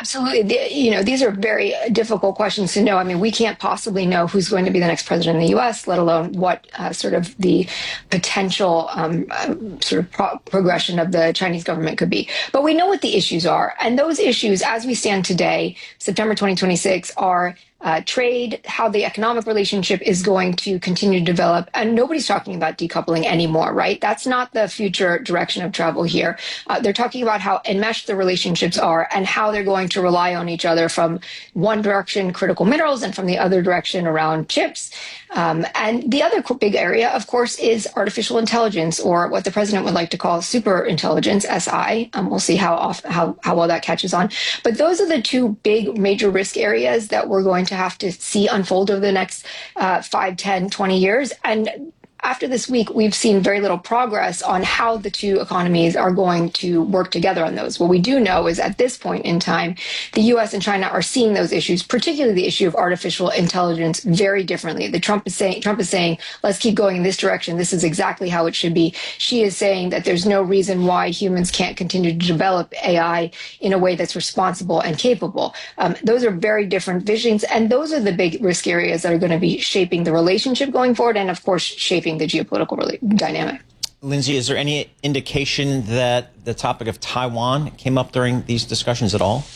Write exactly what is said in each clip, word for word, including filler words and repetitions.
Absolutely. The, you know, these are very difficult questions to know. I mean, we can't possibly know who's going to be the next president in the U S, let alone what uh, sort of the potential um, uh, sort of pro- progression of the Chinese government could be. But we know what the issues are. And those issues, as we stand today, September twenty twenty-six, are Uh, trade, how the economic relationship is going to continue to develop. And nobody's talking about decoupling anymore, right? That's not the future direction of travel here. Uh, they're talking about how enmeshed the relationships are and how they're going to rely on each other from one direction, critical minerals, and from the other direction around chips. Um, and the other big area, of course, is artificial intelligence, or what the president would like to call super intelligence, S I. Um, we'll see how, off, how, how well that catches on. But those are the two big major risk areas that we're going to to have to see unfold over the next uh, five, ten, twenty years. And after this week, we've seen very little progress on how the two economies are going to work together on those. What we do know is at this point in time, the U S and China are seeing those issues, particularly the issue of artificial intelligence, very differently. The Trump is saying, Trump is saying, let's keep going in this direction. This is exactly how it should be. She is saying that there's no reason why humans can't continue to develop A I in a way that's responsible and capable. Um, those are very different visions, and those are the big risk areas that are going to be shaping the relationship going forward, and of course, shaping the geopolitical dynamic. Lindsay, is there any indication that the topic of Taiwan came up during these discussions at all?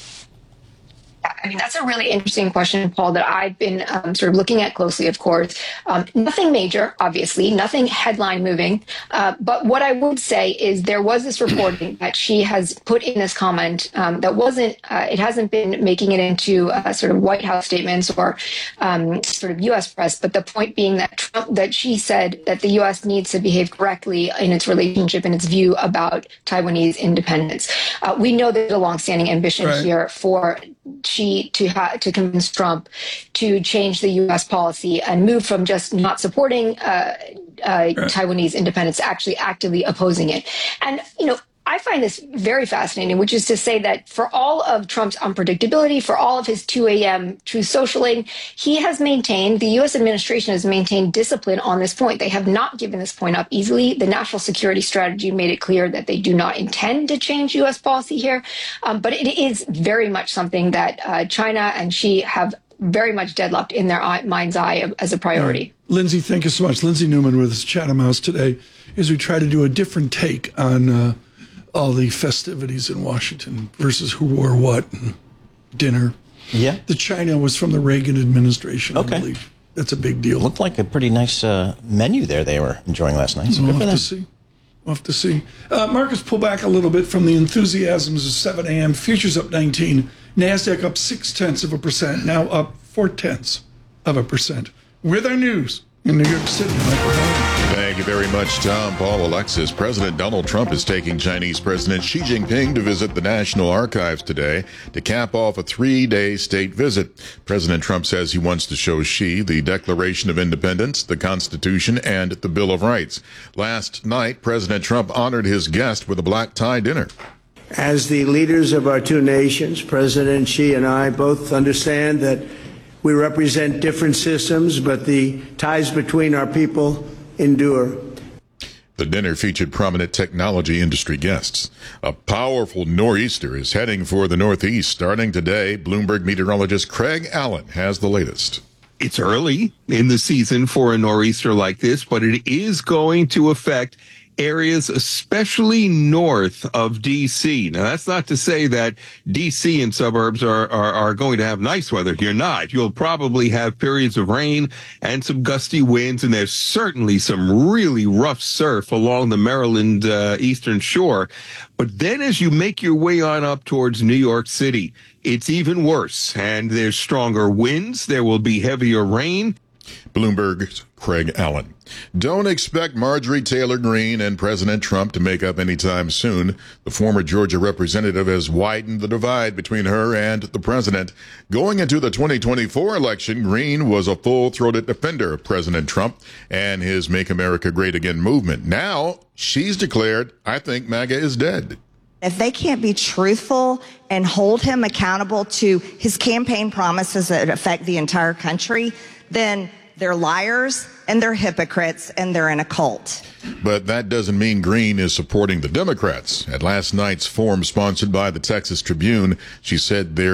I mean, that's a really interesting question, Paul, that I've been um, sort of looking at closely, of course. Um, nothing major, obviously, nothing headline moving. Uh, but what I would say is there was this reporting that she has put in this comment um, that wasn't, uh, it hasn't been making it into uh, sort of White House statements or um, sort of U S press. But the point being that Trump, that she said that the U S needs to behave correctly in its relationship and its view about Taiwanese independence. Uh, we know there's a longstanding ambition right. here for Xi to ha- to convince Trump to change the U S policy and move from just not supporting uh, uh, right. Taiwanese independence to actually actively opposing it. And, you know, I find this very fascinating, which is to say that for all of Trump's unpredictability, for all of his two a.m. truth socialing, he has maintained, the U S administration has maintained discipline on this point. They have not given this point up easily. The national security strategy made it clear that they do not intend to change U S policy here. Um, but it is very much something that uh, China and Xi have very much deadlocked in their eye, mind's eye as a priority. Right. Lindsay, thank you so much. Lindsay Newman with us, Chatham House today, as we try to do a different take on uh, all the festivities in Washington versus who wore what and dinner. Yeah. The China was from the Reagan administration, okay. I believe. That's a big deal. Looked like a pretty nice uh, menu there they were enjoying last night. So we'll good for have them. to see. We'll have to see. Uh, markets pull back a little bit from the enthusiasms of seven a.m. Futures up nineteen. NASDAQ up six-tenths of a percent, now up four-tenths of a percent. With our news in New York City, Michael Howard. Thank you very much, Tom. Paul, Alexis. President Donald Trump is taking Chinese President Xi Jinping to visit the National Archives today to cap off a three-day state visit. President Trump says he wants to show Xi the Declaration of Independence, the Constitution, and the Bill of Rights. Last night, President Trump honored his guest with a black tie dinner. As the leaders of our two nations, President Xi and I both understand that we represent different systems, but the ties between our people endure. The dinner featured prominent technology industry guests. A powerful nor'easter is heading for the Northeast starting today. Bloomberg meteorologist Craig Allen has the latest. It's early in the season for a nor'easter like this, but it is going to affect areas especially north of D C. Now, that's not to say that D C and suburbs are, are, are going to have nice weather. You're not. You'll probably have periods of rain and some gusty winds, and there's certainly some really rough surf along the Maryland uh, eastern shore. But then as you make your way on up towards New York City, it's even worse, and there's stronger winds. There will be heavier rain. Bloomberg's Craig Allen. Don't expect Marjorie Taylor Greene and President Trump to make up anytime soon. The former Georgia representative has widened the divide between her and the president. Going into the twenty twenty-four election, Greene was a full-throated defender of President Trump and his Make America Great Again movement. Now, she's declared, I think MAGA is dead. If they can't be truthful and hold him accountable to his campaign promises that affect the entire country, then they're liars and they're hypocrites and they're in a cult. But that doesn't mean Greene is supporting the Democrats. At last night's forum sponsored by the Texas Tribune, she said there